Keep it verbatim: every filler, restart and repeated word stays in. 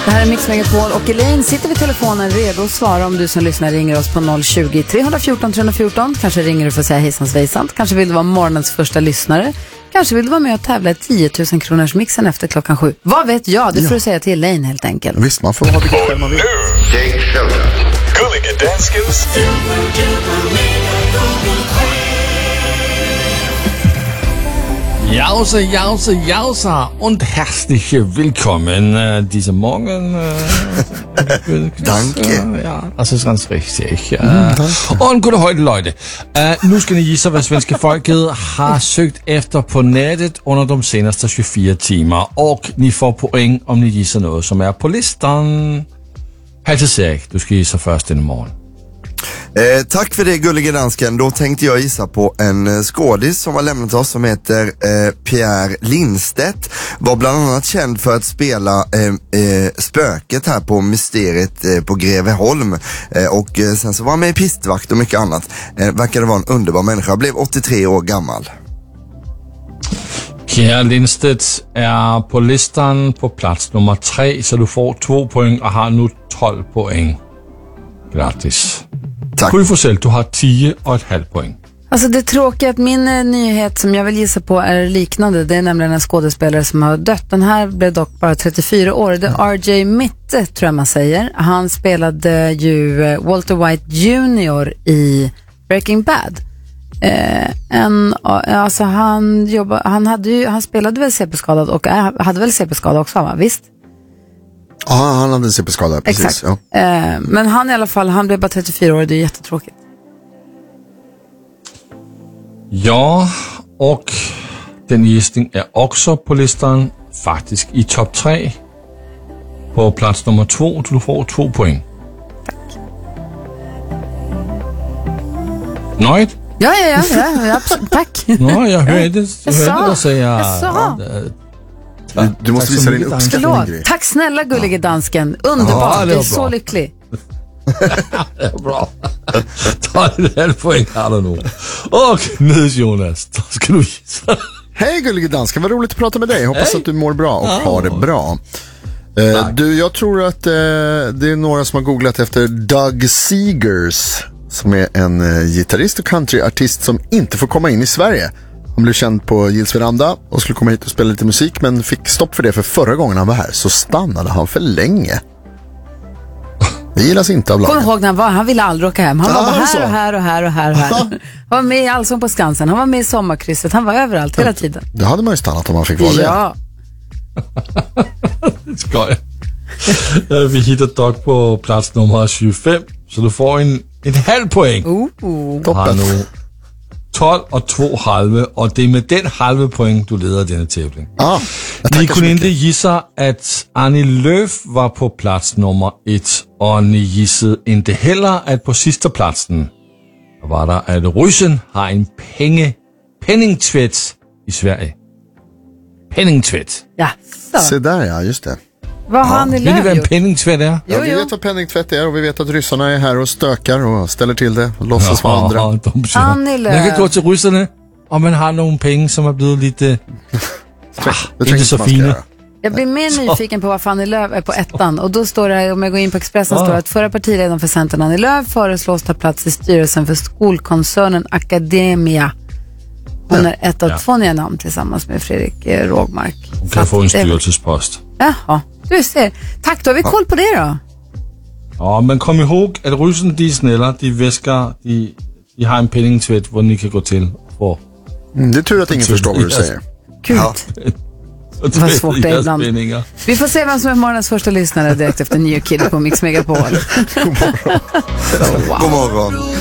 Det här är Mix Megapol och Elaine sitter vid telefonen redo att svara om du som lyssnar ringer oss på noll tjugo, tre fjorton, tre fjorton. Kanske ringer du för att säga hejsan svejsant. Kanske vill du vara morgonens första lyssnare. Kanske vill du vara med och tävla i tio tusen kronors mixen efter klockan sju. Vad vet jag? Det får ja. du säga till Elaine helt enkelt. Visst, man får ha vilket själv man vill. Take shelter. Gullige Danskens Jausa, jausa, jausa und herzlich willkommen uh, diese Morgen. Uh, Danke. Ja, das ist ganz richtig. Uh, und gute heute, Leute. Uh, nu skal ni gissa, hvad svenska folket har søgt efter på nettet under de senaste tjugofyra timmar. Och ni får poäng om ni gissar noget, som är på listan. Halvtids Erik, du ska gissa först den morgon. Eh, tack för det, Gullige Dansken. Då tänkte jag gissa på en eh, skådis som har lämnat oss som heter eh, Pierre Lindstedt. Var bland annat känd för att spela eh, eh, spöket här på Mysteriet eh, på Greveholm. Eh, och eh, sen så var han med i Pistvakt och mycket annat. Eh, verkade vara en underbar människa. Blev åttiotre år gammal. Pierre Lindstedt är på listan på plats nummer tre, så du får två poäng och har nu tolv poäng. Grattis. Tack. Gry Forssell, du har tio och ett halvt poäng. Alltså det är tråkigt att min eh, nyhet som jag vill gissa på är liknande. Det är nämligen en skådespelare som har dött. Den här blev dock bara trettiofyra år. Det är R J Mitte, tror jag man säger. Han spelade ju eh, Walter White junior i Breaking Bad. Eh, en, alltså han, jobba, han, hade ju, han spelade väl C P-skadad och äh, hade väl C P-skadad också, va? Visst? Ja, han hade C P-skada, precis. Exakt. Ja. Eh, men han i alla fall, han blev bara trettiofyra år, det är jättetråkigt. Ja, och den gissning är också på listan, faktiskt i topp tre. På plats nummer två, du får två poäng. Tack. Nöjd? Ja, ja, ja, ja, ja absolut. Tack. Ja, jag hörde, jag sa, dig säga. jag sa. Du, du måste visa din uppskattning. Tack snälla, Gullige Dansken. Underbart, ja, jag är så lycklig. Det är bra. Ta ett halvt poäng här nu. Och nu Jonas, då ska du gissa. Hej Gullige Dansken, vad roligt att prata med dig. Hoppas Hej. att du mår bra och Ja. har det bra. Eh, du, jag tror att eh, det är några som har googlat efter Doug Seegers, som är en eh, gitarrist och countryartist som inte får komma in i Sverige. Han blev känd på Gills Veranda och skulle komma hit och spela lite musik, men fick stopp för det, för förra gången han var här så stannade han för länge. Det gillas inte av lagen. Kom ihåg när han var, han ville aldrig åka hem. Han Ja, var bara så. här och här och här och här och här. Han var med i Allsång på Skansen, han var med i Sommarkrysset, han var överallt hela tiden. Det hade man ju stannat om man fick vara det. Ja. Skoj. Vi hittar Doug på plats nummer tjugofem, så du får en, en halv poäng. Uh. Du har nu tolv och två halve, och det är med den halve poäng, du leder denna tävling. Ah, Ni kunde inte gissa att Annie Lööf var på plats nummer ett, och ni gissade inte heller att på sista platsen var där att ryssen har en penge, penningtvätt i Sverige. Penningtvätt. Ja, så. Se där, ja, just det. Vad har han i Vet ni vad löv en gjort? penningtvätt är? Ja, Jo, vi jo. vet vad penningtvätt är, och vi vet att ryssarna är här och stökar och ställer till det och låtsas vara andra. Ja, de siger, Annie Lööf. man kan gå till ryssarna om man har några pengar som har blivit lite Det inte tror jag så man ska fina. göra. Jag blir mer nyfiken på vad Annie Lööf är på ettan. Och då står det, om jag går in på Expressen, Ah. står det att förra partiledaren för Centern, Annie Lööf, föreslås ta plats i styrelsen för skolkoncernen Academia. Hon är ett av Ja. två nya namn tillsammans med Fredrik eh, Rågmark. Hon Så kan att få en det- styrelsespost. Jaha, du ser. Tack, då har vi koll på det då. Ja, men kom ihåg att ryssen, de är snälla, de väskar, de, de har en penningtvätt hvor ni kan gå till för Mm, det är tur att ingen förstår vad du säger. Gud. Ja. att Vad svårt det är deras ibland. penningar. Vi får se vem som är morgonens första lyssnare direkt efter New Kid på Mix Megapol. God morgon.